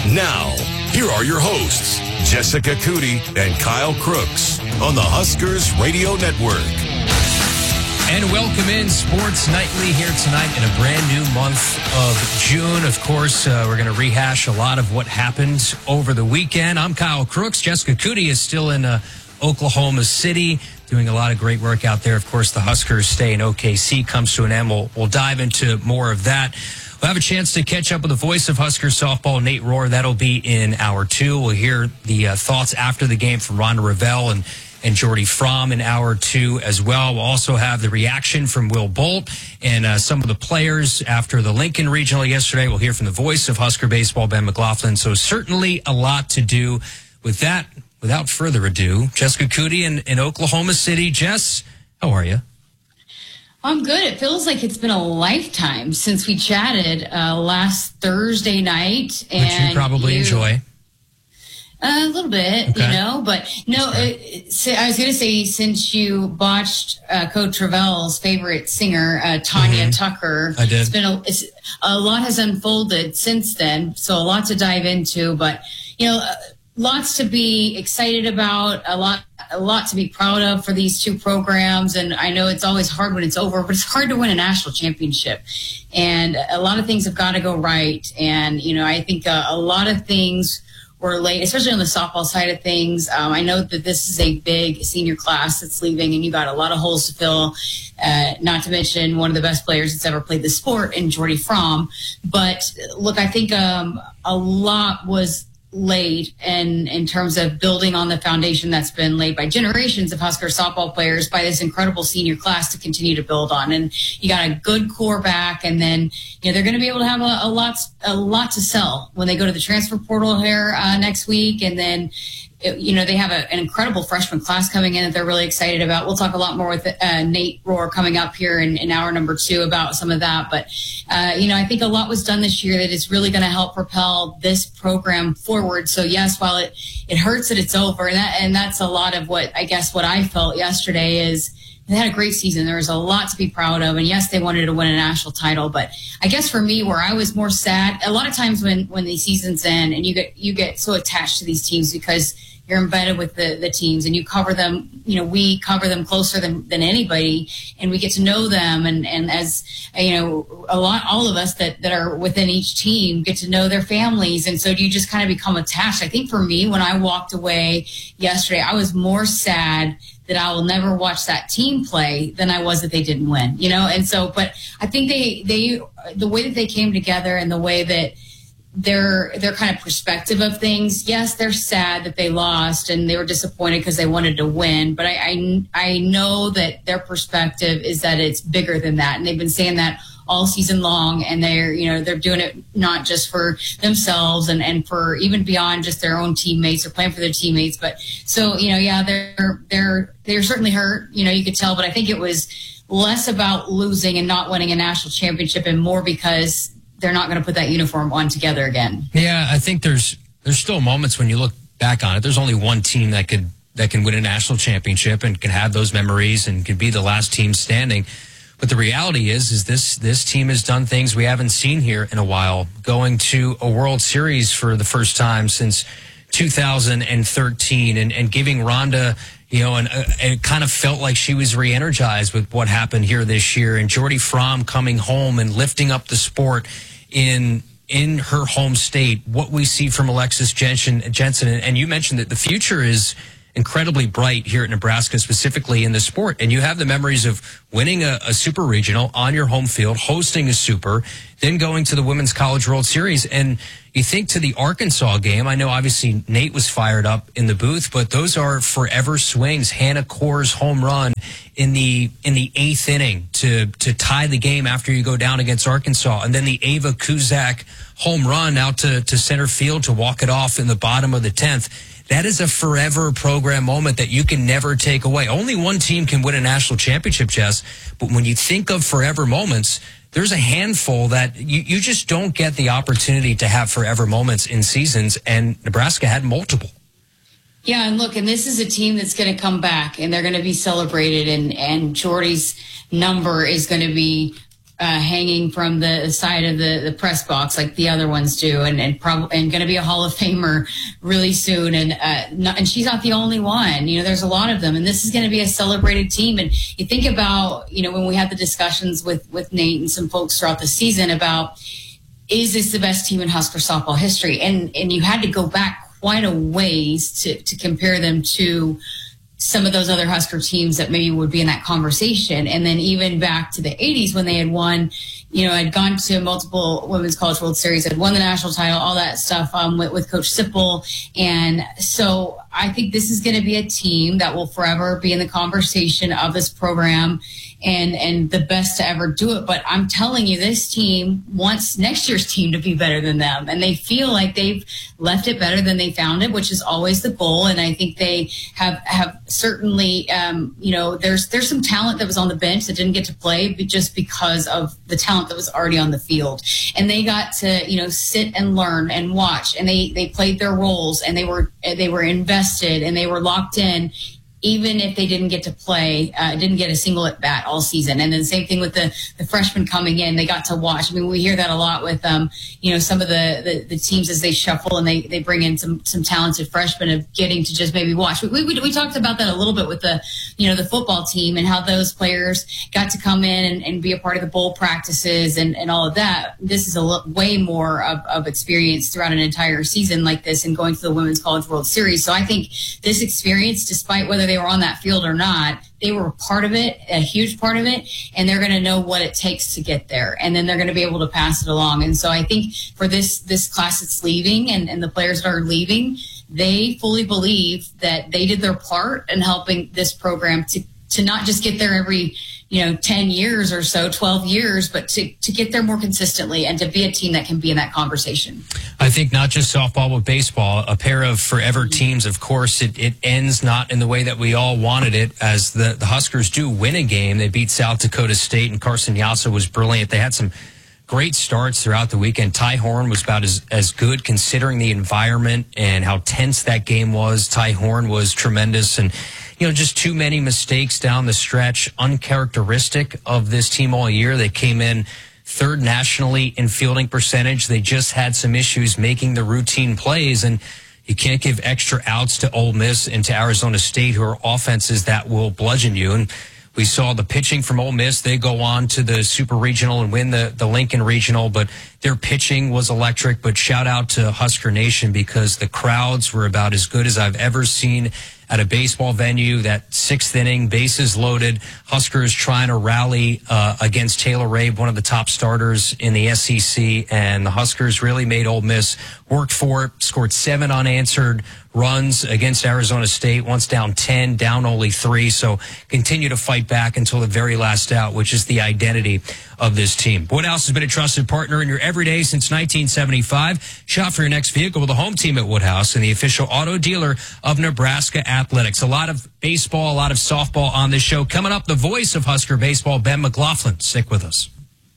Now, here are your hosts, Jessica Cootie and Kyle Crooks on the Huskers Radio Network. And welcome in Sports Nightly here tonight in a brand new month of June. Of course, we're going to rehash a lot of what happened over the weekend. I'm Kyle Crooks. Jessica Cootie is still in Oklahoma City doing a lot of great work out there. Of course, the Huskers stay in OKC comes to an end. We'll dive into more of that. We'll have a chance to catch up with the voice of Huskers softball, Nate Rohr. That'll be in hour two. We'll hear the thoughts after the game from Rhonda Revelle and Jordy Fromm in hour two as well. We'll also have the reaction from Will Bolt and some of the players after the Lincoln Regional yesterday. We'll hear from the voice of Husker baseball, Ben McLaughlin. So certainly a lot to do with that. Without further ado, Jessica Cootie in Oklahoma City. Jess, how are you? I'm good. It feels like it's been a lifetime since we chatted last Thursday night. Which you probably enjoy. A little bit, okay. You know, but no, I was going to say, since you botched Coach Revelle's favorite singer, Tanya Tucker, I did. It's been a lot has unfolded since then, so a lot to dive into, but, you know, lots to be excited about, a lot to be proud of for these two programs. And I know it's always hard when it's over, but it's hard to win a national championship. And a lot of things have got to go right. And, you know, I think a lot of things were late, especially on the softball side of things. I know that this is a big senior class that's leaving, and you got a lot of holes to fill, not to mention one of the best players that's ever played the sport in Jordy Fromm. But look, I think a lot was laid in terms of building on the foundation that's been laid by generations of Husker softball players by this incredible senior class to continue to build on. And you got a good core back, and then, you know, they're going to be able to have a lot to sell when they go to the transfer portal here next week. And then, you know, they have an incredible freshman class coming in that they're really excited about. We'll talk a lot more with Nate Rohr coming up here in hour number two about some of that. But, you know, I think a lot was done this year that is really going to help propel this program forward. So, yes, while it hurts that it's over, and that's a lot of what I felt yesterday is they had a great season. There was a lot to be proud of. And, yes, they wanted to win a national title. But I guess for me, where I was more sad, a lot of times when these seasons end and you get so attached to these teams because you're embedded with the teams and you cover them, you know, we cover them closer than anybody, and we get to know them. And as, you know, all of us that are within each team get to know their families. And so you just kind of become attached. I think for me, when I walked away yesterday, I was more sad that I will never watch that team play than I was that they didn't win, you know? And so, but I think the way that they came together and the way that their kind of perspective of things. Yes, they're sad that they lost and they were disappointed because they wanted to win. But I know that their perspective is that it's bigger than that. And they've been saying that all season long. And they're doing it not just for themselves and for even beyond just their own teammates. They're playing for their teammates. But so, you know, yeah, they're certainly hurt, you know, you could tell. But I think it was less about losing and not winning a national championship and more because they're not going to put that uniform on together again. Yeah, I think there's still moments when you look back on it. There's only one team that can win a national championship and can have those memories and can be the last team standing. But the reality is this team has done things we haven't seen here in a while, going to a World Series for the first time since 2013 and giving Rhonda, you know, and it kind of felt like she was re-energized with what happened here this year. And Jordy Fromm coming home and lifting up the sport in her home state. What we see from Alexis Jensen, and you mentioned that the future is incredibly bright here at Nebraska, specifically in the sport. And you have the memories of winning a super regional on your home field, hosting a super, then going to the Women's College World Series. And you think to the Arkansas game, I know obviously Nate was fired up in the booth, but those are forever swings. Hannah Core's home run in the eighth inning to tie the game after you go down against Arkansas. And then the Ava Kuzak home run out to center field to walk it off in the bottom of the 10th. That is a forever program moment that you can never take away. Only one team can win a national championship, Jess. But when you think of forever moments, there's a handful that you just don't get the opportunity to have forever moments in seasons, and Nebraska had multiple. Yeah, and look, and this is a team that's going to come back, and they're going to be celebrated, and Jordy's number is going to be hanging from the side of the press box like the other ones do, and going to be a Hall of Famer really soon. And she's not the only one. There's a lot of them, and this is going to be a celebrated team. And you think about, when we had the discussions with Nate and some folks throughout the season about, is this the best team in Husker softball history? And you had to go back quite a ways to compare them to some of those other Husker teams that maybe would be in that conversation. And then even back to the 80s when they had won, had gone to multiple Women's College World Series, had won the national title, all that stuff with Coach Sipple. And so I think this is going to be a team that will forever be in the conversation of this program and the best to ever do it. But I'm telling you, this team wants next year's team to be better than them. And they feel like they've left it better than they found it, which is always the goal. And I think they have certainly, there's some talent that was on the bench that didn't get to play just because of the talent that was already on the field. And they got to, sit and learn and watch, and they played their roles, and they were invested, and they were locked in, even if they didn't get to play, didn't get a single at bat all season. And then the same thing with the freshmen coming in, they got to watch. I mean, we hear that a lot with, some of the teams as they shuffle and they bring in some talented freshmen of getting to just maybe watch. We talked about that a little bit with the football team and how those players got to come in and be a part of the bowl practices and all of that. This is way more of experience throughout an entire season like this and going to the Women's College World Series. So I think this experience, despite whether they were on that field or not, they were part of it, a huge part of it, and they're going to know what it takes to get there, and then they're going to be able to pass it along. And so I think for this class that's leaving and the players that are leaving, they fully believe that they did their part in helping this program to not just get there every 10 years or so, 12 years, but to get there more consistently and to be a team that can be in that conversation. I think not just softball, but baseball, a pair of forever teams. Of course, it ends not in the way that we all wanted it, as the Huskers do win a game. They beat South Dakota State, and Carson Yasa was brilliant. They had some great starts throughout the weekend. Ty Horn was about as good considering the environment and how tense that game was. Ty Horn was tremendous, and just too many mistakes down the stretch, uncharacteristic of this team all year. They came in third nationally in fielding percentage. They just had some issues making the routine plays, and you can't give extra outs to Ole Miss and to Arizona State, who are offenses that will bludgeon you. And we saw the pitching from Ole Miss. They go on to the Super Regional and win the Lincoln Regional, but their pitching was electric. But shout out to Husker Nation, because the crowds were about as good as I've ever seen at a baseball venue. That sixth inning, bases loaded, Huskers trying to rally against Taylor Rabe, one of the top starters in the SEC, and the Huskers really made Ole Miss work for it. Scored 7 unanswered runs against Arizona State, once down 10, down only 3. So continue to fight back until the very last out, which is the identity of this team. Woodhouse has been a trusted partner in your everyday since 1975. Shop for your next vehicle with the home team at Woodhouse and the official auto dealer of Nebraska Athletics. A lot of baseball, a lot of softball on this show. Coming up, the voice of Husker baseball, Ben McLaughlin. Stick with us.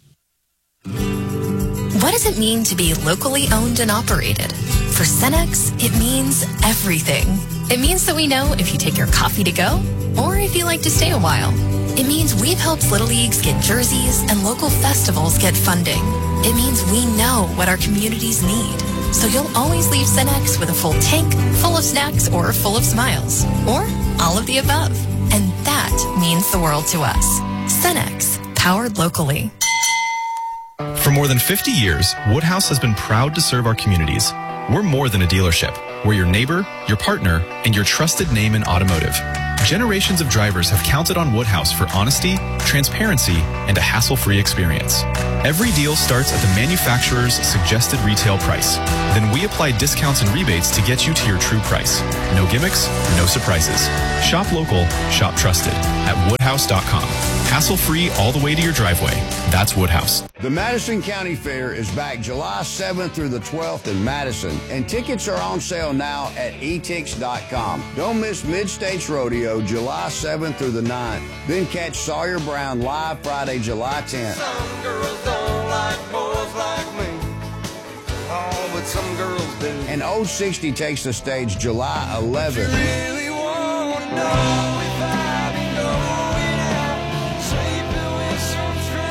What does it mean to be locally owned and operated? For Cenex, it means everything. It means that we know if you take your coffee to go or if you like to stay a while. It means we've helped Little Leagues get jerseys and local festivals get funding. It means we know what our communities need. So you'll always leave Cenex with a full tank, full of snacks, or full of smiles. Or all of the above. And that means the world to us. Cenex, powered locally. For more than 50 years, Woodhouse has been proud to serve our communities. We're more than a dealership. We're your neighbor, your partner, and your trusted name in automotive. Generations of drivers have counted on Woodhouse for honesty, transparency, and a hassle-free experience. Every deal starts at the manufacturer's suggested retail price. Then we apply discounts and rebates to get you to your true price. No gimmicks, no surprises. Shop local, shop trusted at woodhouse.com. Hassle-free all the way to your driveway. That's Woodhouse. The Madison County Fair is back July 7th through the 12th in Madison, and tickets are on sale now at etix.com. Don't miss Mid-States Rodeo July 7th through the 9th. Then catch Sawyer Brown live Friday, July 10th. Some girls don't like boys like me. Oh, but some girls do. And Old 60 takes the stage July 11th. Really want to know if I've been going out, sleeping with some stranger.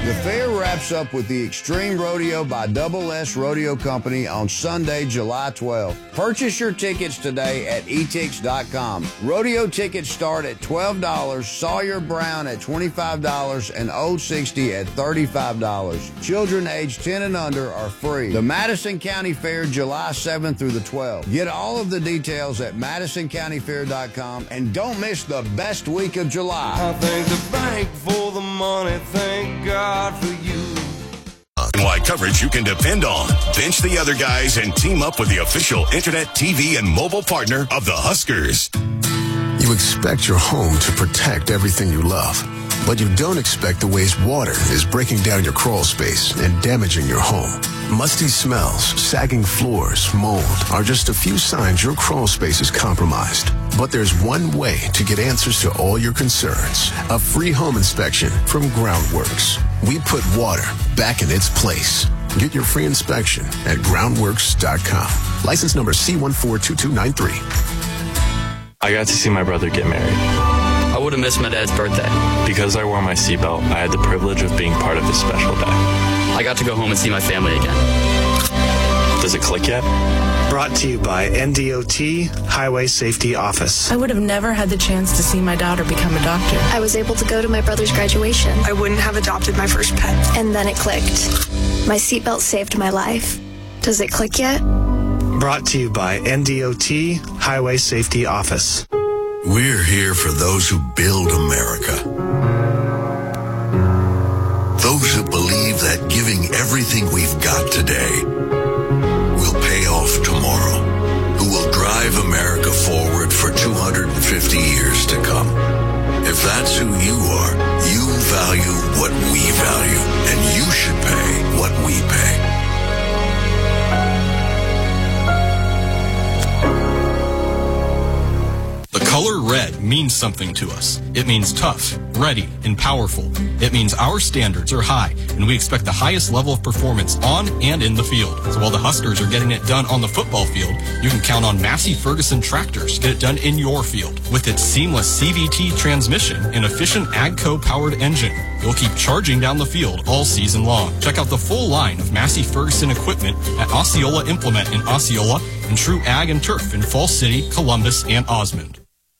The fair wraps up with the Extreme Rodeo by Double S Rodeo Company on Sunday, July 12th. Purchase your tickets today at etix.com. Rodeo tickets start at $12, Sawyer Brown at $25, and Old 60 at $35. Children aged 10 and under are free. The Madison County Fair, July 7th through the 12th. Get all of the details at MadisonCountyFair.com, and don't miss the best week of July. I thank the bank for the money, thank God for you. Why coverage you can depend on. Bench the other guys and team up with the official internet, TV, and mobile partner of the Huskers. You expect your home to protect everything you love, but you don't expect the ways water is breaking down your crawl space and damaging your home. Musty smells, sagging floors, mold are just a few signs your crawl space is compromised. But there's one way to get answers to all your concerns. A free home inspection from Groundworks. We put water back in its place. Get your free inspection at groundworks.com. License number C142293. I got to see my brother get married. I would have missed my dad's birthday. Because I wore my seatbelt, I had the privilege of being part of his special day. I got to go home and see my family again. Does it click yet? Brought to you by NDOT Highway Safety Office. I would have never had the chance to see my daughter become a doctor. I was able to go to my brother's graduation. I wouldn't have adopted my first pet. And then it clicked. My seatbelt saved my life. Does it click yet? Brought to you by NDOT Highway Safety Office. We're here for those who build America. Those who believe that giving everything we've got today will pay off tomorrow. Who will drive America forward for 250 years to come. If that's who you are, you value what we value, and you should pay what we pay. The color red means something to us. It means tough, ready, and powerful. It means our standards are high, and we expect the highest level of performance on and in the field. So while the Huskers are getting it done on the football field, you can count on Massey Ferguson tractors to get it done in your field. With its seamless CVT transmission and efficient AGCO-powered engine, you'll keep charging down the field all season long. Check out the full line of Massey Ferguson equipment at Osceola Implement in Osceola and True Ag and Turf in Falls City, Columbus, and Osmond.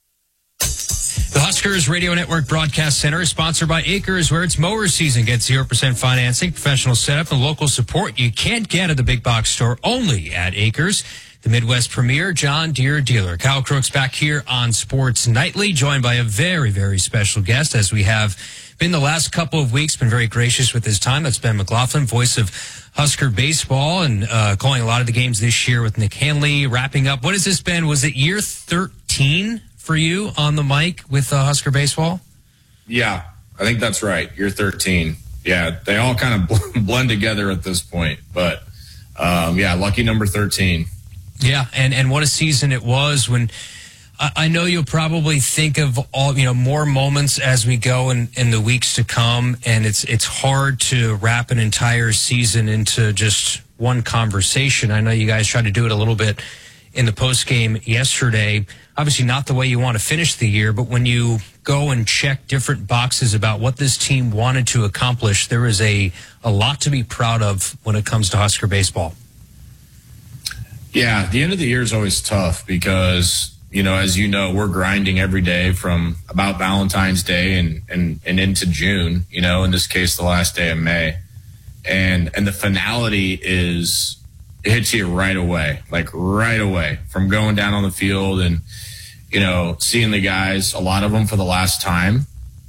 The Huskers Radio Network Broadcast Center is sponsored by Acres, where it's mower season. Get 0% financing, professional setup, and local support you can't get at the big box store, only at Acres, the Midwest premier John Deere dealer. Kyle Crooks back here on Sports Nightly, joined by a very, very special guest, as we have been the last couple of weeks, been very gracious with his time. That's Ben McLaughlin, voice of Husker baseball, and calling a lot of the games this year with Nick Hanley, wrapping up. What has this been? Was it year 13 for you on the mic with Husker baseball? Yeah, I think that's right. Year 13. Yeah, they all kind of blend together at this point. But, yeah, lucky number 13. Yeah, and what a season it was. When I know you'll probably think of all, more moments as we go in the weeks to come, and it's hard to wrap an entire season into just one conversation. I know you guys tried to do it a little bit in the postgame yesterday. Obviously not the way you want to finish the year, but when you go and check different boxes about what this team wanted to accomplish, there is a lot to be proud of when it comes to Husker baseball. Yeah, the end of the year is always tough because, as you know, we're grinding every day from about Valentine's Day and into June, in this case, the last day of May. And the finality is, it hits you right away from going down on the field and, seeing the guys, a lot of them for the last time.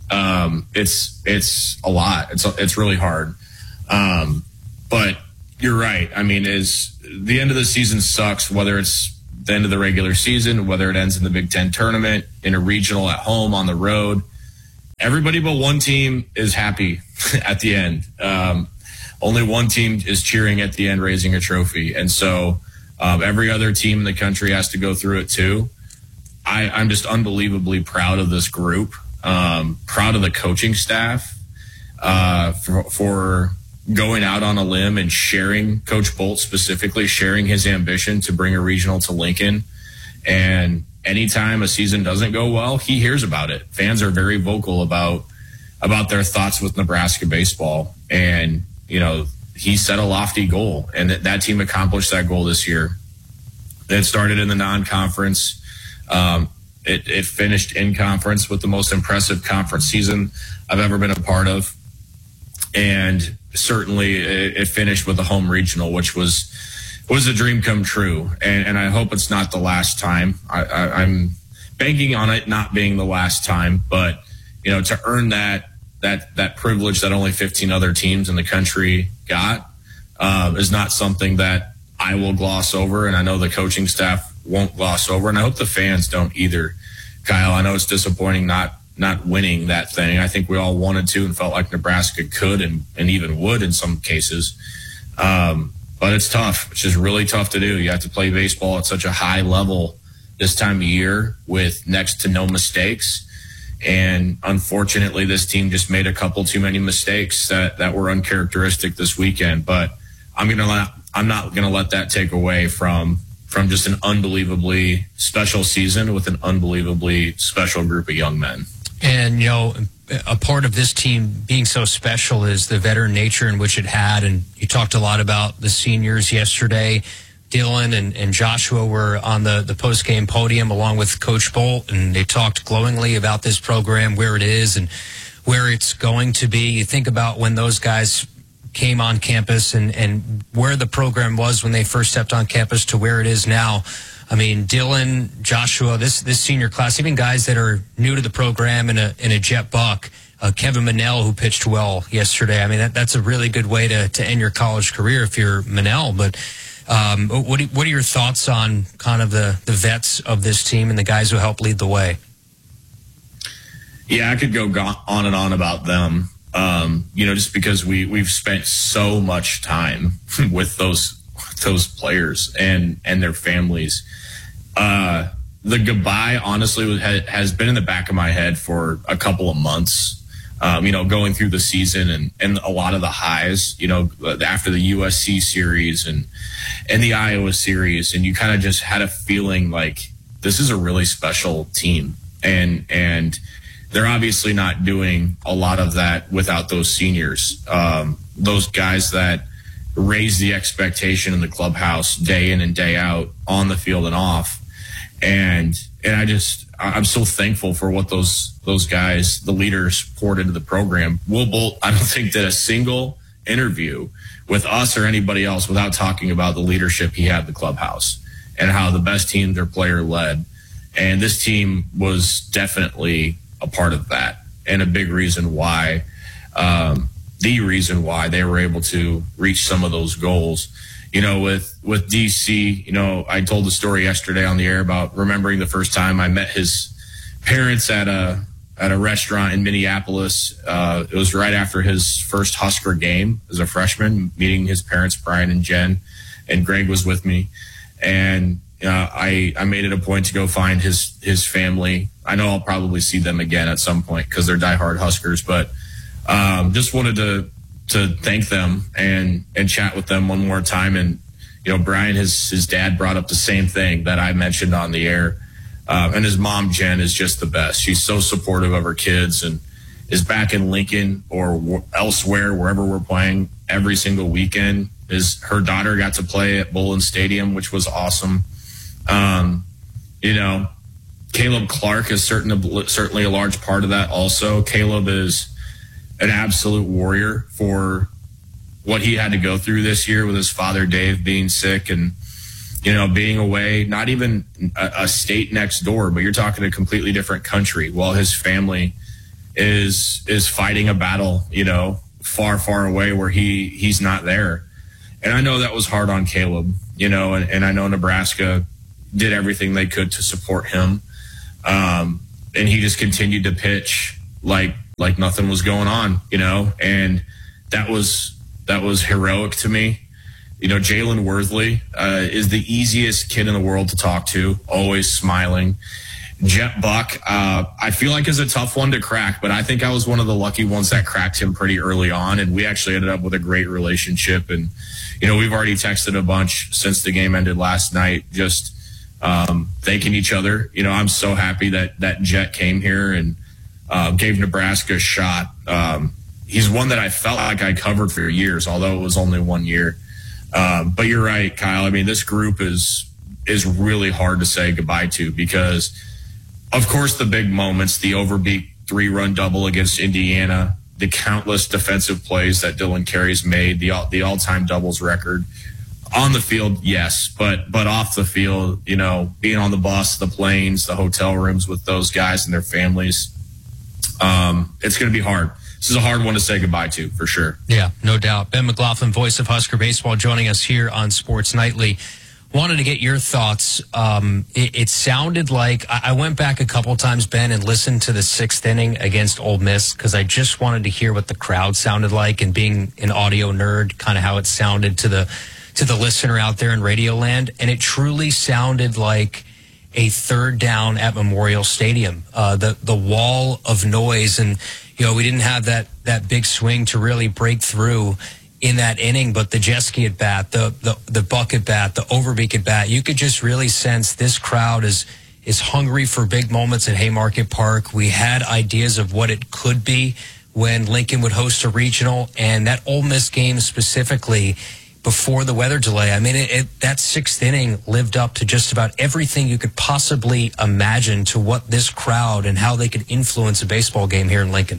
It's a lot. It's really hard. But you're right. I mean, the end of the season sucks, whether it's the end of the regular season, whether it ends in the Big Ten tournament, in a regional, at home, on the road. Everybody but one team is happy at the end. Only one team is cheering at the end, raising a trophy. And so every other team in the country has to go through it too. I'm just unbelievably proud of this group, proud of the coaching staff for going out on a limb and sharing, Coach Bolt specifically, sharing his ambition to bring a regional to Lincoln. And anytime a season doesn't go well, he hears about it. Fans are very vocal about about their thoughts with Nebraska baseball. And, you know, he set a lofty goal, and that team accomplished that goal this year. It started in the non-conference. It finished in conference with the most impressive conference season I've ever been a part of. And certainly it finished with a home regional, which was a dream come true. And I hope it's not the last time. I'm banking on it not being the last time, but, you know, to earn that privilege that only 15 other teams in the country got is not something that I will gloss over, and I know the coaching staff won't gloss over, and I hope the fans don't either. Kyle, I know it's disappointing not winning that thing. I think we all wanted to and felt like Nebraska could and even would in some cases. But it's tough. It's just really tough to do. You have to play baseball at such a high level this time of year with next to no mistakes. And unfortunately, this team just made a couple too many mistakes that were uncharacteristic this weekend. But I'm not going to let that take away from just an unbelievably special season with an unbelievably special group of young men. And, you know, a part of this team being so special is the veteran nature in which it had. And you talked a lot about the seniors yesterday. Dylan and Joshua were on the post-game podium along with Coach Bolt, and they talked glowingly about this program, where it is and where it's going to be. You think about when those guys came on campus and where the program was when they first stepped on campus to where it is now. I mean, Dylan, Joshua, this senior class, even guys that are new to the program in a Jet Buck, Kevin Manel, who pitched well yesterday. I mean, that's a really good way to end your college career if you're Manel. But what are your thoughts on kind of the vets of this team and the guys who help lead the way? Yeah, I could go on and on about them. You know, just because we've spent so much time with those players and their families. The goodbye, honestly, has been in the back of my head for a couple of months. You know, going through the season and a lot of the highs, you know, after the USC series and the Iowa series, and you kind of just had a feeling like this is a really special team. And they're obviously not doing a lot of that without those seniors, those guys that raise the expectation in the clubhouse day in and day out, on the field and off. And I'm so thankful for what those guys, the leaders, poured into the program. Will Bolt, I don't think, did a single interview with us or anybody else without talking about the leadership he had in the clubhouse and how the best team their player led. And this team was definitely a part of that, and a big reason why, the reason why they were able to reach some of those goals. You know, with DC, you know, I told the story yesterday on the air about remembering the first time I met his parents at a restaurant in Minneapolis. It was right after his first Husker game as a freshman, meeting his parents, Brian and Jen, and Greg was with me. And I made it a point to go find his family. I know I'll probably see them again at some point because they're diehard Huskers, but just wanted to thank them and chat with them one more time. And, you know, Brian, his dad brought up the same thing that I mentioned on the air. And his mom, Jen, is just the best. She's so supportive of her kids and is back in Lincoln or elsewhere, wherever we're playing, every single weekend. Her daughter got to play at Bullen Stadium, which was awesome. You know, Caleb Clark is certainly a large part of that also. Caleb is an absolute warrior for what he had to go through this year with his father, Dave, being sick and, you know, being away, not even a state next door, but you're talking a completely different country while his family is fighting a battle, you know, far, far away where he's not there. And I know that was hard on Caleb, you know, and I know Nebraska did everything they could to support him. And he just continued to pitch like nothing was going on, you know, and that was heroic to me. You know, Jalen Worthley is the easiest kid in the world to talk to, always smiling. Jet Buck, I feel like is a tough one to crack, but I think I was one of the lucky ones that cracked him pretty early on, and we actually ended up with a great relationship. And, you know, we've already texted a bunch since the game ended last night, just thanking each other. You know, I'm so happy that Jet came here, and gave Nebraska a shot. He's one that I felt like I covered for years, although it was only 1 year. But you're right, Kyle. I mean, this group is really hard to say goodbye to because, of course, the big moments, the overbeat 3-run double against Indiana, the countless defensive plays that Dylan Carey's made, the all-time doubles record. On the field, yes, but off the field, you know, being on the bus, the planes, the hotel rooms with those guys and their families, it's going to be hard. This is a hard one to say goodbye to, for sure. Yeah, no doubt. Ben McLaughlin, voice of Husker Baseball, joining us here on Sports Nightly. Wanted to get your thoughts. It sounded like I went back a couple times, Ben, and listened to the 6th inning against Ole Miss because I just wanted to hear what the crowd sounded like, and being an audio nerd, kind of how it sounded to the listener out there in Radio Land. And it truly sounded like a third down at Memorial Stadium. The wall of noise, and you know, we didn't have that big swing to really break through in that inning, but the Jeske at bat, the Buck at bat, the Overbeek at bat, you could just really sense this crowd is hungry for big moments at Haymarket Park. We had ideas of what it could be when Lincoln would host a regional, and that Ole Miss game specifically before the weather delay. I mean, that 6th inning lived up to just about everything you could possibly imagine to what this crowd and how they could influence a baseball game here in Lincoln.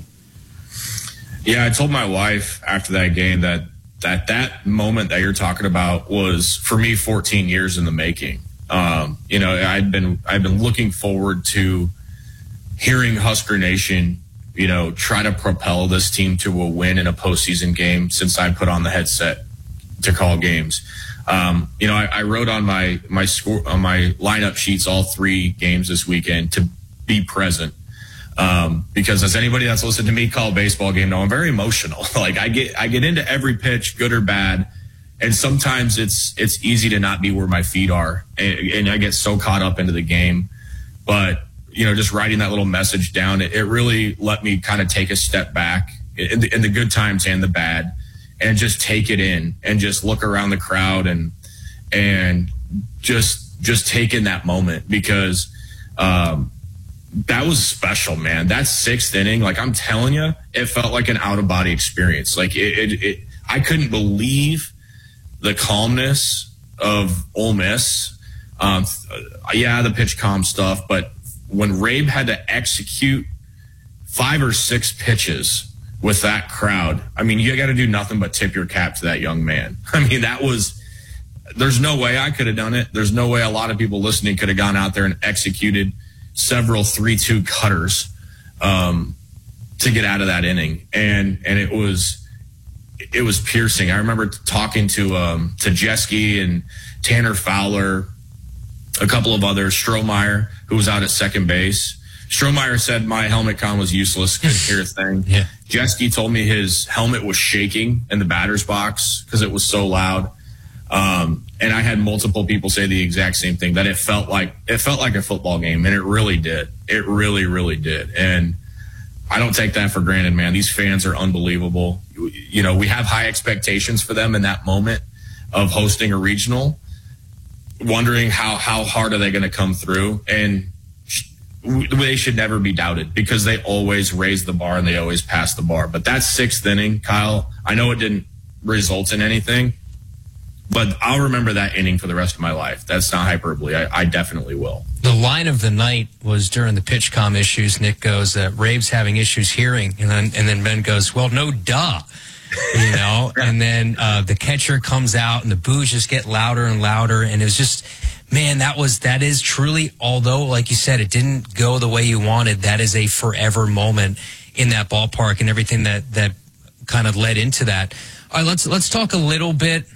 Yeah, I told my wife after that game that moment that you're talking about was, for me, 14 years in the making. You know, I've been looking forward to hearing Husker Nation, you know, try to propel this team to a win in a postseason game since I put on the headset to call games. You know, I wrote on my score, on my lineup sheets, all 3 games this weekend to be present. Because as anybody that's listened to me call a baseball game know, I'm very emotional. Like I get into every pitch, good or bad. And sometimes it's easy to not be where my feet are. And I get so caught up into the game. But, you know, just writing that little message down, it really let me kind of take a step back in the good times and the bad, and just take it in and just look around the crowd and just take in that moment, because, that was special, man. That 6th inning, like I'm telling you, it felt like an out of body experience. Like I couldn't believe the calmness of Ole Miss. Yeah, the pitch calm stuff, but when Rabe had to execute 5 or 6 pitches with that crowd, I mean, you got to do nothing but tip your cap to that young man. I mean, there's no way I could have done it. There's no way a lot of people listening could have gone out there and executed several 3-2 cutters to get out of that inning, and it was piercing. I remember talking to Jeske and Tanner Fowler, a couple of others, Strohmeyer, who was out at second base. Strohmeyer said my helmet con was useless, couldn't hear a thing. Yeah. Jeske told me his helmet was shaking in the batter's box because it was so loud. And I had multiple people say the exact same thing, that it felt like a football game, and it really did. It really, really did. And I don't take that for granted, man. These fans are unbelievable. You know, we have high expectations for them in that moment of hosting a regional, wondering how hard are they going to come through. And they should never be doubted, because they always raise the bar and they always pass the bar. But that 6th inning, Kyle, I know it didn't result in anything, but I'll remember that inning for the rest of my life. That's not hyperbole. I definitely will. The line of the night was during the pitch comm issues. Nick goes, Rabe's having issues hearing. And then Ben goes, well, no duh. You know, and then the catcher comes out and the boos just get louder and louder. And it was just, man, that is truly, although, like you said, it didn't go the way you wanted, that is a forever moment in that ballpark and everything that kind of led into that. All right, let's talk a little bit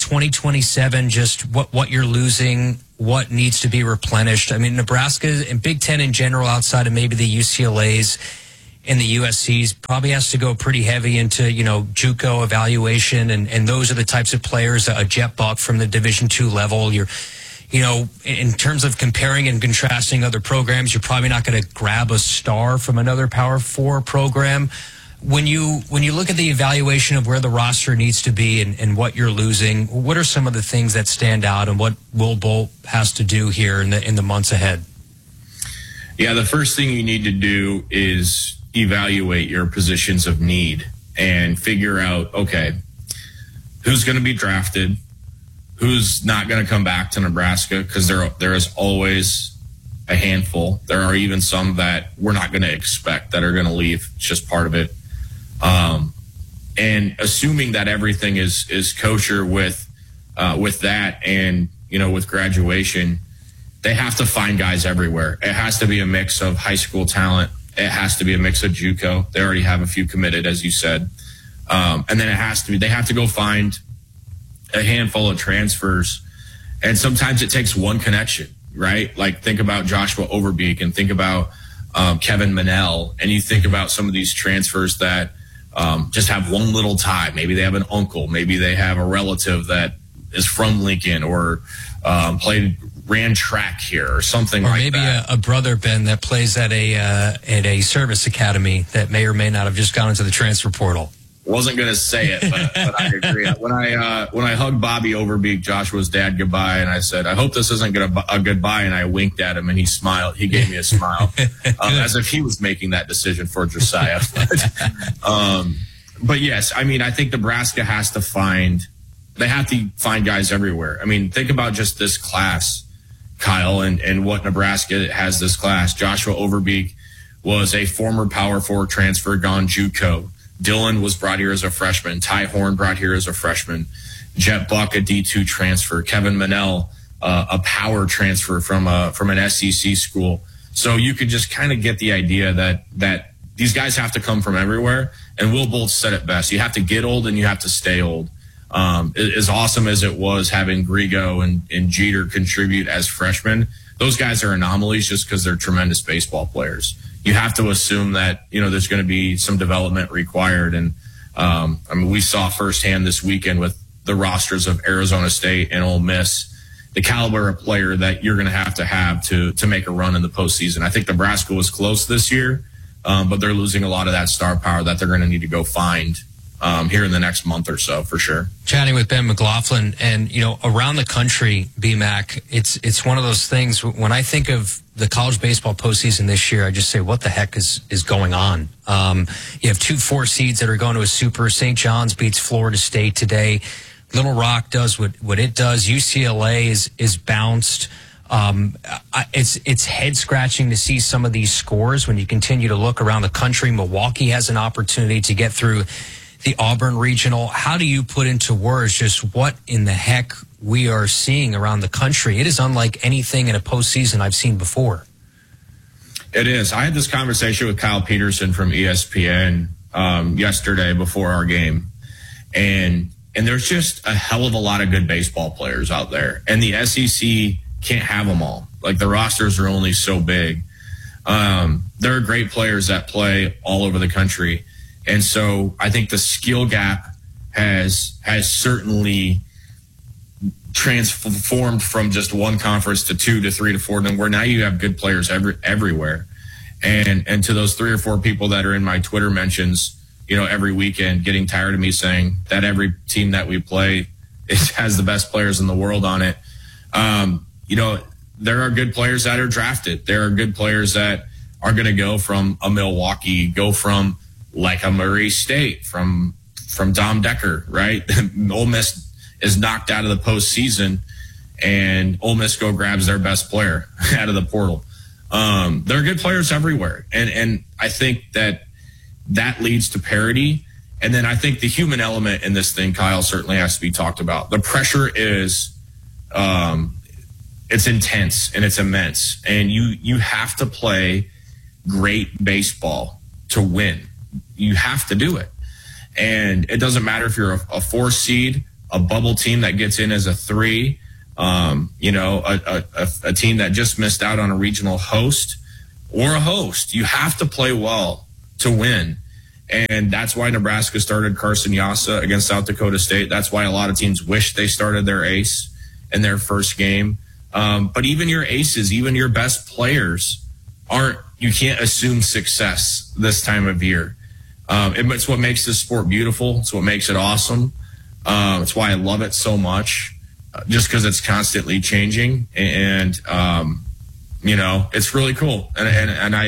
2027, just what you're losing, what needs to be replenished. I mean, Nebraska and Big Ten in general, outside of maybe the UCLAs and the USCs, probably has to go pretty heavy into, you know, JUCO evaluation, and those are the types of players, a Jet Buck from the Division II level. You know, in terms of comparing and contrasting other programs, you're probably not going to grab a star from another Power 4 program. When you look at the evaluation of where the roster needs to be and what you're losing, what are some of the things that stand out, and what Will Bolt has to do here in the months ahead? Yeah, the first thing you need to do is evaluate your positions of need and figure out, okay, who's going to be drafted, who's not going to come back to Nebraska, because there is always a handful. There are even some that we're not going to expect that are going to leave. It's just part of it. And assuming that everything is kosher with that, and with graduation, they have to find guys everywhere. It has to be a mix of high school talent. It has to be a mix of JUCO. They already have a few committed, as you said. And then they have to go find a handful of transfers. And sometimes it takes one connection, right? Like think about Joshua Overbeek and think about Kevin Manel. And you think about some of these transfers that just have one little tie. Maybe they have an uncle. Maybe they have a relative that is from Lincoln or ran track here or something or like that. Or maybe a brother, Ben, that plays at a service academy that may or may not have just gone into the transfer portal. Wasn't going to say it, but I agree. When I hugged Bobby Overbeek, Joshua's dad, goodbye, and I said, I hope this isn't a goodbye, and I winked at him, and he smiled. He gave me a smile, as if he was making that decision for Josiah. But yes, I mean, I think Nebraska has to find guys everywhere. I mean, think about just this class, Kyle, and what Nebraska has this class. Joshua Overbeek was a former Power 4 transfer, gone JUCO. Dylan was brought here as a freshman. Ty Horn brought here as a freshman. Jet Buck, a D2 transfer. Kevin Manel, a power transfer from an SEC school. So you could just kind of get the idea that these guys have to come from everywhere. And Will Bolts said it best. You have to get old and you have to stay old. As awesome as it was having Grigo and Jeter contribute as freshmen, those guys are anomalies just because they're tremendous baseball players. You have to assume that, there's going to be some development required. And, we saw firsthand this weekend with the rosters of Arizona State and Ole Miss, the caliber of player that you're going to have to make a run in the postseason. I think Nebraska was close this year, but they're losing a lot of that star power that they're going to need to go find here in the next month or so, for sure. Chatting with Ben McLaughlin, and around the country, BMAC, it's one of those things. When I think of the college baseball postseason this year, I just say, what the heck is going on? You have 2 4 seeds that are going to a super. St. John's beats Florida State today. Little Rock does what it does. UCLA is bounced. It's head scratching to see some of these scores when you continue to look around the country. Milwaukee has an opportunity to get through the Auburn Regional. How do you put into words just what in the heck we are seeing around the country? It is unlike anything in a postseason I've seen before. It is. I had this conversation with Kyle Peterson from ESPN yesterday before our game, and there's just a hell of a lot of good baseball players out there, and the SEC can't have them all. Like, the rosters are only so big. There are great players that play all over the country. And so I think the skill gap has certainly transformed from just one conference to 2 to 3 to 4, and where now you have good players everywhere. And to those 3 or 4 people that are in my Twitter mentions, every weekend, getting tired of me saying that every team that we play has the best players in the world on it. There are good players that are drafted. There are good players that are going to go from a Milwaukee, go from like a Murray State, from Dom Decker, right? Ole Miss is knocked out of the postseason, and Ole Miss grabs their best player out of the portal. There are good players everywhere, and I think that leads to parity. And then I think the human element in this thing, Kyle, certainly has to be talked about. The pressure is, it's intense and it's immense, and you have to play great baseball to win. You have to do it. And it doesn't matter if you're a 4 seed, a bubble team that gets in as a 3, a team that just missed out on a regional host, or a host. You have to play well to win. And that's why Nebraska started Carson Yassa against South Dakota State. That's why a lot of teams wish they started their ace in their first game. But even your aces, even your best players you can't assume success this time of year. It's what makes this sport beautiful. It's what makes it awesome. It's why I love it so much, just because it's constantly changing. And it's really cool. And I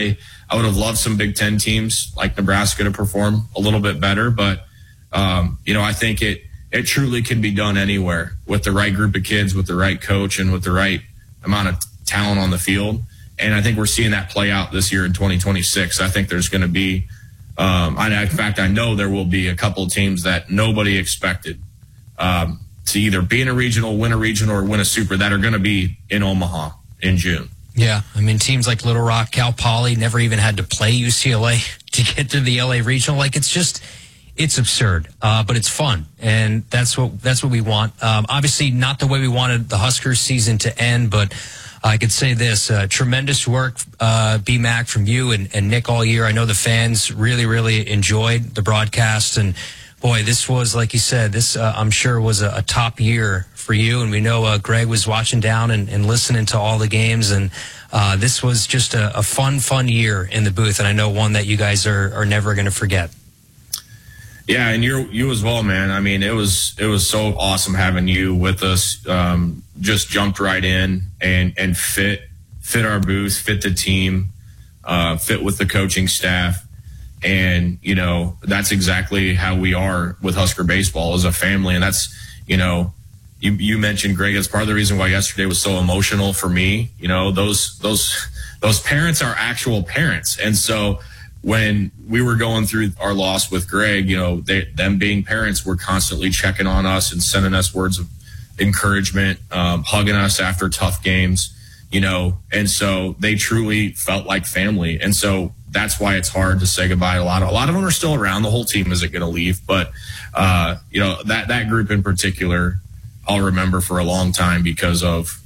I would have loved some Big Ten teams like Nebraska to perform a little bit better, but I think it truly can be done anywhere with the right group of kids, with the right coach, and with the right amount of talent on the field. And I think we're seeing that play out this year in 2026. I think there's going to be, in fact, I know there will be a couple of teams that nobody expected to either be in a regional, win a regional, or win a super that are going to be in Omaha in June. Yeah, I mean, teams like Little Rock, Cal Poly never even had to play UCLA to get to the LA regional. Like, it's absurd, but it's fun, and that's what we want. Obviously, not the way we wanted the Huskers season to end, but I could say this: tremendous work, BMAC, from you and Nick all year. I know the fans really, really enjoyed the broadcast, and boy, this was, like you said, this I'm sure was a top year for you. And we know Greg was watching down and listening to all the games, and this was just a fun year in the booth, and I know one that you guys are never going to forget. Yeah, and you as well, man. I mean, it was so awesome having you with us. Just jumped right in and fit our booth, fit the team, fit with the coaching staff. And, that's exactly how we are with Husker baseball as a family. And that's, you mentioned, Greg, that's part of the reason why yesterday was so emotional for me. Those parents are actual parents. And so when we were going through our loss with Greg, them being parents were constantly checking on us and sending us words of encouragement, hugging us after tough games, and so they truly felt like family. And so that's why it's hard to say goodbye. A lot of them are still around. The whole team isn't going to leave, but that group in particular, I'll remember for a long time because of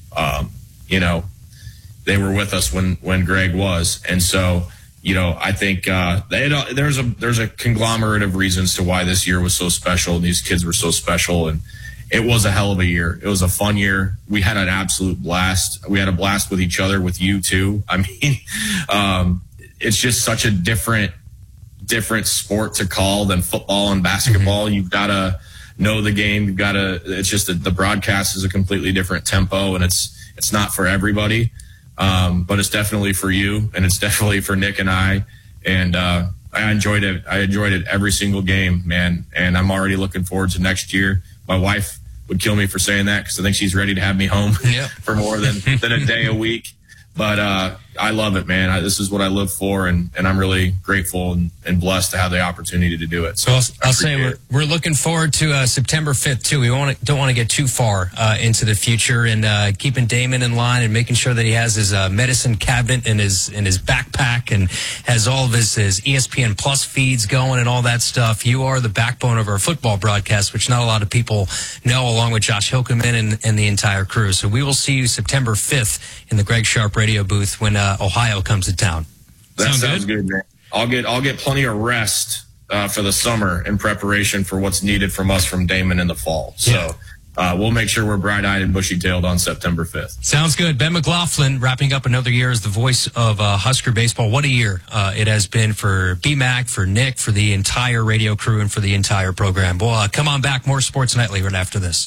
they were with us when Greg was. And so I think there's a conglomerate of reasons to why this year was so special and these kids were so special, and it was a hell of a year. It was a fun year. We had an absolute blast. We had a blast with each other, with you too. I mean, it's just such a different sport to call than football and basketball. Mm-hmm. You've got to know the game. It's just that the broadcast is a completely different tempo, and it's not for everybody. But it's definitely for you, and it's definitely for Nick and I. And I enjoyed it. I enjoyed it every single game, man. And I'm already looking forward to next year. My wife would kill me for saying that because I think she's ready to have me home for more than a day a week. But I love it, man. This is what I live for, and I'm really grateful and blessed to have the opportunity to do it. So I'll say we're looking forward to September 5th, too. We don't want to get too far into the future, and keeping Damon in line and making sure that he has his medicine cabinet in his backpack and has all of his ESPN Plus feeds going and all that stuff. You are the backbone of our football broadcast, which not a lot of people know, along with Josh Hilkeman and the entire crew. So we will see you September 5th in the Greg Sharp radio booth when Ohio comes to town. That sounds good, man. I'll get plenty of rest for the summer in preparation for what's needed from us from Damon in the fall. So we'll make sure we're bright-eyed and bushy-tailed on September 5th. Sounds good. Ben McLaughlin wrapping up another year as the voice of Husker baseball. What a year it has been for BMAC, for Nick, for the entire radio crew, and for the entire program. Well, come on back. More Sports Nightly right after this.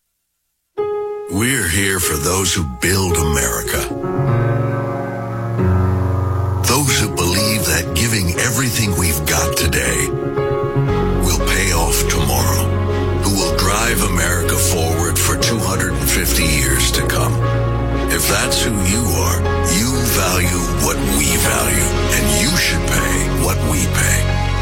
We're here for those who build America. Those who believe that giving everything we've got today will pay off tomorrow. Who will drive America forward for 250 years to come. If that's who you are, you value what we value, and you should pay what we pay.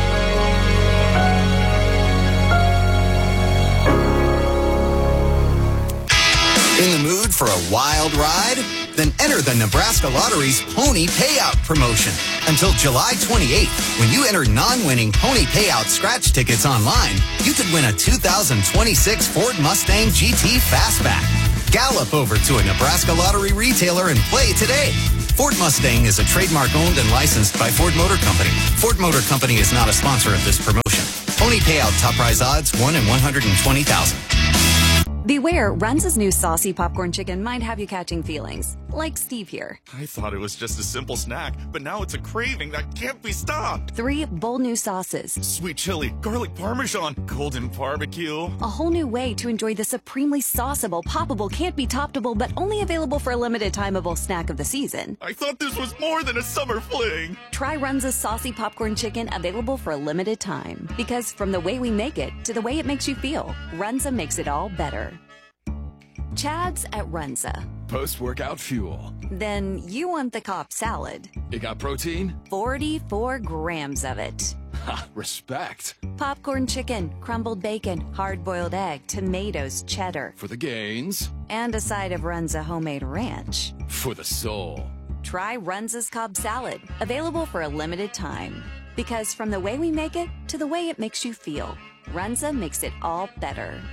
In the mood for a wild ride? Then enter the Nebraska Lottery's Pony Payout promotion. Until July 28th, when you enter non-winning Pony Payout scratch tickets online, you could win a 2026 Ford Mustang GT Fastback. Gallop over to a Nebraska Lottery retailer and play today. Ford Mustang is a trademark owned and licensed by Ford Motor Company. Ford Motor Company is not a sponsor of this promotion. Pony Payout top prize odds 1 in 120,000. Beware, Runza's new saucy popcorn chicken might have you catching feelings, like Steve here. I thought it was just a simple snack, but now it's a craving that can't be stopped. 3 bold new sauces. Sweet chili, garlic parmesan, golden barbecue. A whole new way to enjoy the supremely sauceable, poppable, can't be toppable, but only available for a limited timeable snack of the season. I thought this was more than a summer fling. Try Runza's saucy popcorn chicken, available for a limited time. Because from the way we make it to the way it makes you feel, Runza makes it all better. Chad's at Runza. Post-workout fuel. Then you want the Cobb salad. It got protein? 44 grams of it. Ha, respect. Popcorn chicken, crumbled bacon, hard-boiled egg, tomatoes, cheddar. For the gains. And a side of Runza homemade ranch. For the soul. Try Runza's Cobb salad, available for a limited time. Because from the way we make it to the way it makes you feel, Runza makes it all better.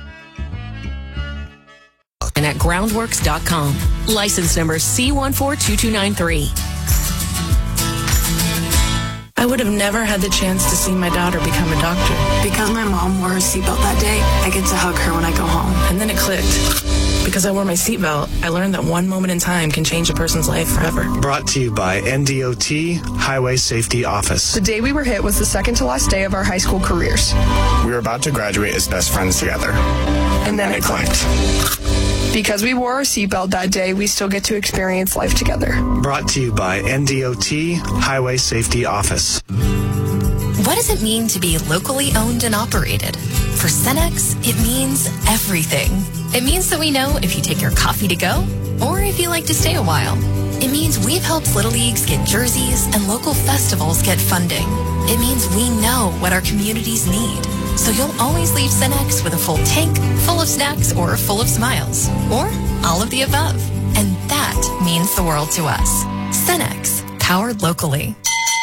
And at groundworks.com. License number C142293. I would have never had the chance to see my daughter become a doctor. Because my mom wore a seatbelt that day, I get to hug her when I go home. And then it clicked. Because I wore my seatbelt, I learned that one moment in time can change a person's life forever. Brought to you by NDOT Highway Safety Office. The day we were hit was the second to last day of our high school careers. We were about to graduate as best friends together. And then it clicked. Because we wore our seatbelt that day, we still get to experience life together. Brought to you by NDOT Highway Safety Office. What does it mean to be locally owned and operated? For Cenex, it means everything. It means that we know if you take your coffee to go or if you like to stay a while. It means we've helped Little Leagues get jerseys and local festivals get funding. It means we know what our communities need. So you'll always leave Cenex with a full tank, full of snacks, or full of smiles. Or all of the above. And that means the world to us. Cenex, powered locally.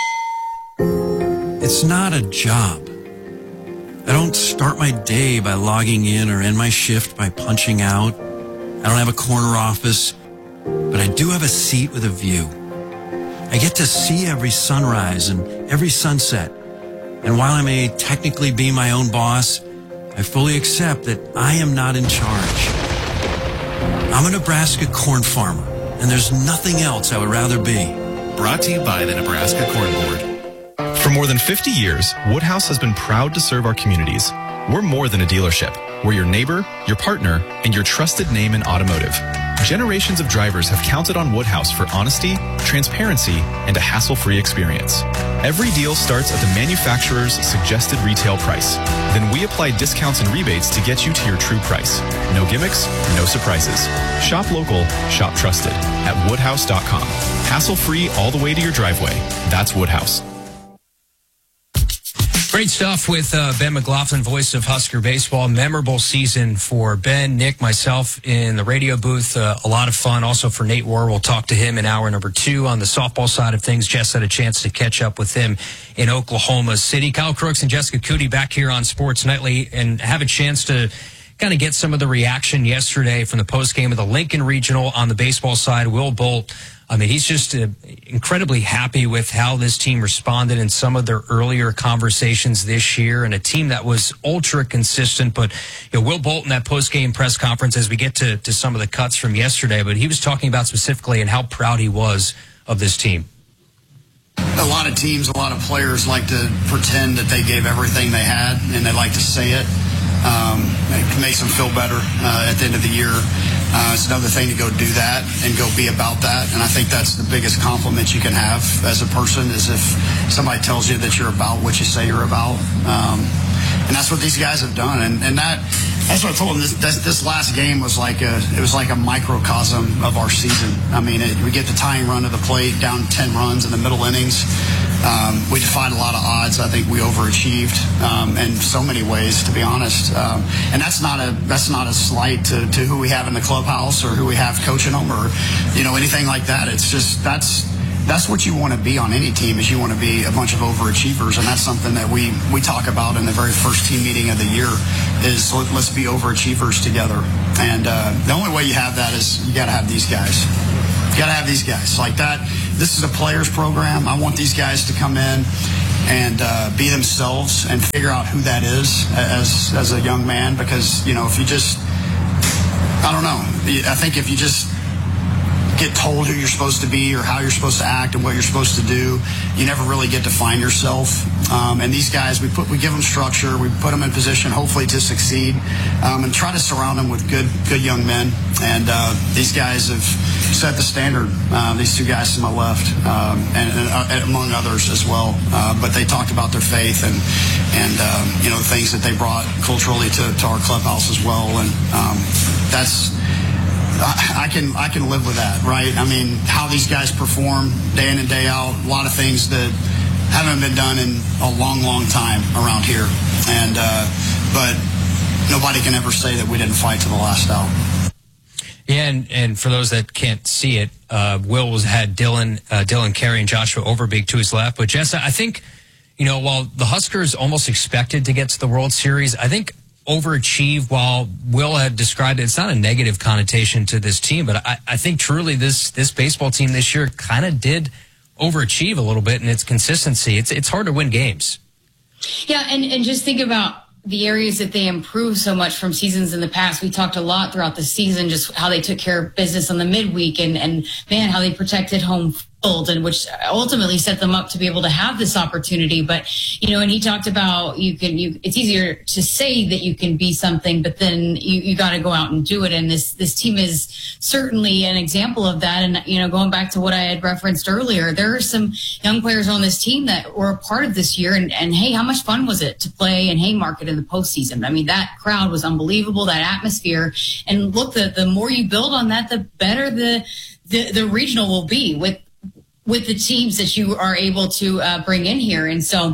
It's not a job. I don't start my day by logging in or end my shift by punching out. I don't have a corner office, but I do have a seat with a view. I get to see every sunrise and every sunset. And while I may technically be my own boss, I fully accept that I am not in charge. I'm a Nebraska corn farmer, and there's nothing else I would rather be. Brought to you by the Nebraska Corn Board. For more than 50 years, Woodhouse has been proud to serve our communities. We're more than a dealership. We're your neighbor, your partner, and your trusted name in automotive. Generations of drivers have counted on Woodhouse for honesty, transparency, and a hassle-free experience. Every deal starts at the manufacturer's suggested retail price. Then we apply discounts and rebates to get you to your true price. No gimmicks, no surprises. Shop local, shop trusted at woodhouse.com. Hassle-free all the way to your driveway. That's Woodhouse. Great stuff with Ben McLaughlin, voice of Husker baseball. Memorable season for Ben, Nick, myself in the radio booth. A lot of fun. Also for Nate Warr, we'll talk to him in hour number 2 on the softball side of things. Jess had a chance to catch up with him in Oklahoma City. Kyle Crooks and Jessica Cootie back here on Sports Nightly and have a chance to kind of get some of the reaction yesterday from the postgame of the Lincoln Regional on the baseball side. Will Bolt, I mean, he's just incredibly happy with how this team responded in some of their earlier conversations this year, and a team that was ultra consistent. But Will Bolt in that post-game press conference, as we get to some of the cuts from yesterday, but he was talking about specifically and how proud he was of this team. A lot of teams, a lot of players like to pretend that they gave everything they had, and they like to say it. It makes them feel better at the end of the year. It's another thing to go do that and go be about that. And I think that's the biggest compliment you can have as a person, is if somebody tells you that you're about what you say you're about. And that's what these guys have done. And that's what I told them. This last game was like a microcosm of our season. I mean, we get the tying run to the plate, down 10 runs in the middle innings. We defied a lot of odds. I think we overachieved in so many ways, to be honest. And that's not a slight to who we have in the clubhouse or who we have coaching them or anything like that. It's just that's what you want to be on any team, is you want to be a bunch of overachievers, and that's something that we talk about in the very first team meeting of the year, is let's be overachievers together. And the only way you have that is you got to have these guys. You got to have these guys like that. This is a players program. I want these guys to come in and be themselves and figure out who that is as a young man, because if you just I don't know. I think if you just get told who you're supposed to be or how you're supposed to act and what you're supposed to do, you never really get to find yourself. And these guys, we give them structure, we put them in position, hopefully to succeed, and try to surround them with good young men. And these guys have set the standard. These two guys to my left, and among others as well. But they talked about their faith and the things that they brought culturally to our clubhouse as well. And that's. I can live with that, right? I mean, how these guys perform day in and day out, a lot of things that haven't been done in a long, long time around here. And but nobody can ever say that we didn't fight to the last out. Yeah, and for those that can't see it, Will had Dylan Carey and Joshua Overbeek to his left. But Jess, I think, while the Huskers almost expected to get to the World Series, I think overachieve, while Will had described it, it's not a negative connotation to this team, but I think truly this baseball team this year kind of did overachieve a little bit in its consistency. It's hard to win games. Yeah, and just think about the areas that they improved so much from seasons in the past. We talked a lot throughout the season, just how they took care of business on the midweek and man, how they protected home field, and which ultimately set them up to be able to have this opportunity. But, and he talked about it's easier to say that you can be something, but then you got to go out and do it. And this team is certainly an example of that. And, going back to what I had referenced earlier, there are some young players on this team that were a part of this year. And hey, how much fun was it to play in Haymarket in the postseason? I mean, that crowd was unbelievable, that atmosphere. And look, the more you build on that, the better the regional will be with the teams that you are able to bring in here. And so,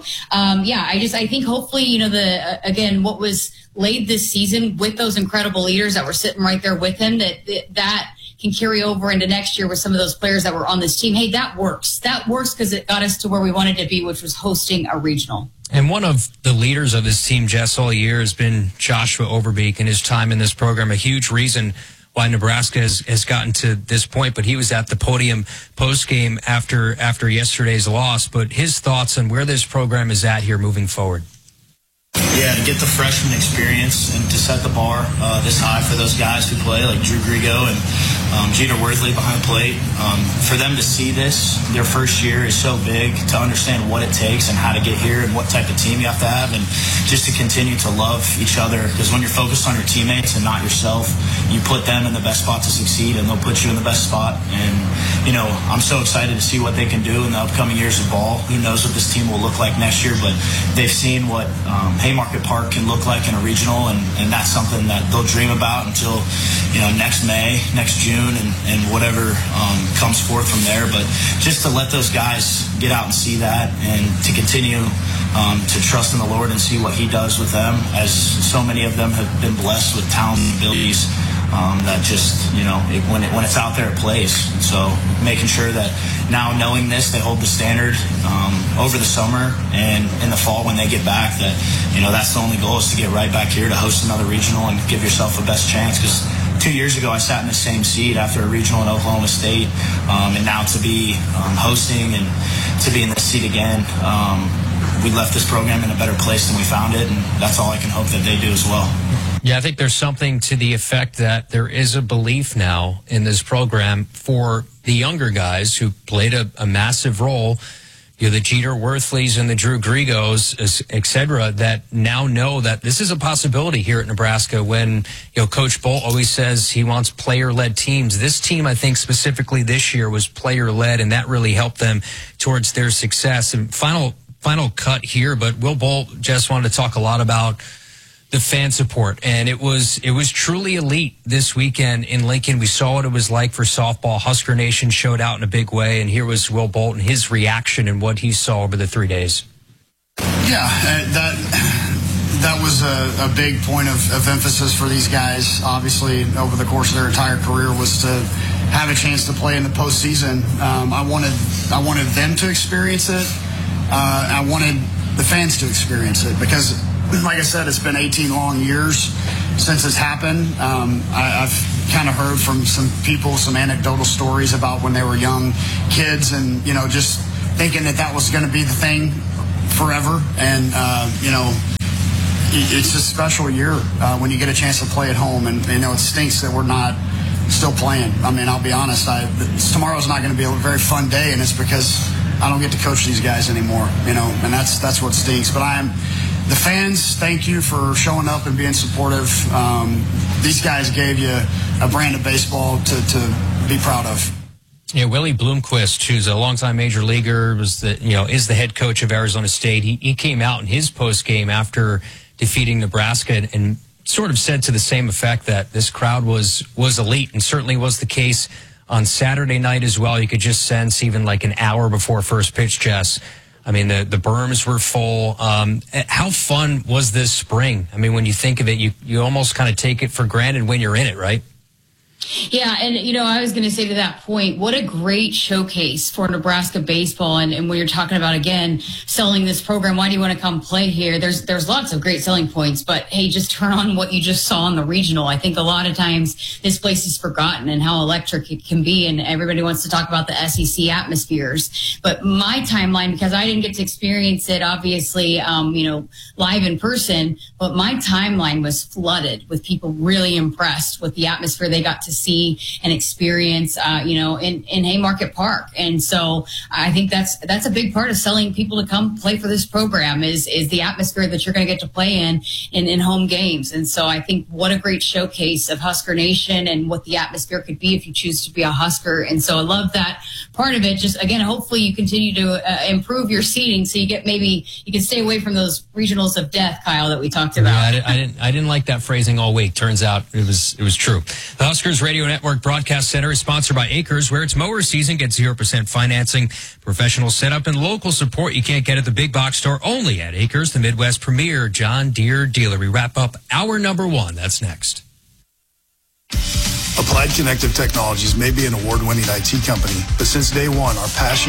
I think hopefully, again, what was laid this season with those incredible leaders that were sitting right there with him, that can carry over into next year with some of those players that were on this team. Hey, that works. That works because it got us to where we wanted to be, which was hosting a regional. And one of the leaders of this team, Jess, all year has been Joshua Overbeek, and his time in this program, a huge reason why Nebraska has gotten to this point. But he was at the podium post-game after yesterday's loss. But his thoughts on where this program is at here moving forward. Yeah, to get the freshman experience and to set the bar this high for those guys who play, like Drew Grigo and Jeter Worthley behind plate. For them to see this, their first year is so big, to understand what it takes and how to get here and what type of team you have to have, and just to continue to love each other. Because when you're focused on your teammates and not yourself, you put them in the best spot to succeed, and they'll put you in the best spot. And, I'm so excited to see what they can do in the upcoming years of ball. Who knows what this team will look like next year, but they've seen what Haymarket Park can look like in a regional, and that's something that they'll dream about until next May, next June, and whatever comes forth from there. But just to let those guys get out and see that, and to continue to trust in the Lord and see what He does with them, as so many of them have been blessed with talent and abilities that just when it's out there it plays. And so making sure that now, knowing this, they hold the standard over the summer and in the fall when they get back, that that's the only goal, is to get right back here to host another regional and give yourself a best chance. Because 2 years ago I sat in the same seat after a regional in Oklahoma State, and now to be hosting and to be in this seat again, we left this program in a better place than we found it, and that's all I can hope that they do as well. Yeah, I think there's something to the effect that there is a belief now in this program for the younger guys who played a massive role, the Jeter Worthleys and the Drew Grigos, et cetera, that now know that this is a possibility here at Nebraska. When Coach Bolt always says he wants player-led teams, this team, I think specifically this year, was player-led, and that really helped them towards their success. And final cut here, but Will Bolt just wanted to talk a lot about the fan support, and it was truly elite this weekend in Lincoln. We saw what it was like for softball. Husker Nation showed out in a big way, and here was Will Bolt and his reaction and what he saw over the 3 days. Yeah, that was a big point of emphasis for these guys. Obviously, over the course of their entire career, was to have a chance to play in the postseason. I wanted them to experience it. I wanted the fans to experience it, because, like I said, it's been 18 long years since it's happened. I've kind of heard from some people some anecdotal stories about when they were young kids, and just thinking that was going to be the thing forever. And it's a special year when you get a chance to play at home, and it stinks that we're not still playing. I mean, I'll be honest. Tomorrow's not going to be a very fun day, and it's because I don't get to coach these guys anymore. And that's what stinks. But the fans, thank you for showing up and being supportive. These guys gave you a brand of baseball to be proud of. Yeah, Willie Bloomquist, who's a longtime major leaguer, is the head coach of Arizona State. He came out in his post game after defeating Nebraska and sort of said to the same effect that this crowd was elite, and certainly was the case on Saturday night as well. You could just sense, even like an hour before first pitch, Jess. I mean, the berms were full. How fun was this spring? I mean, when you think of it, you almost kind of take it for granted when you're in it, right? Yeah, and I was going to say to that point, what a great showcase for Nebraska baseball. And when you're talking about, again, selling this program, why do you want to come play here? There's lots of great selling points, but hey, just turn on what you just saw in the regional. I think a lot of times this place is forgotten and how electric it can be, and everybody wants to talk about the SEC atmospheres. But my timeline, because I didn't get to experience it, obviously, live in person, but my timeline was flooded with people really impressed with the atmosphere they got to see and experience, in Haymarket Park. And so I think that's a big part of selling people to come play for this program is the atmosphere that you're going to get to play in home games. And so I think what a great showcase of Husker Nation and what the atmosphere could be if you choose to be a Husker. And so I love that part of it. Just again, hopefully you continue to improve your seating so you can stay away from those regionals of death, Kyle, that we talked about. Yeah, I didn't like that phrasing all week. Turns out it was true. The Huskers Radio Network Broadcast Center is sponsored by Acres, where it's mower season. Get 0% financing, professional setup, and local support you can't get at the big box store. Only at Acres, the Midwest premier John Deere dealer. We wrap up hour number 1. That's next. Applied Connective Technologies may be an award-winning IT company, but since day one, our passion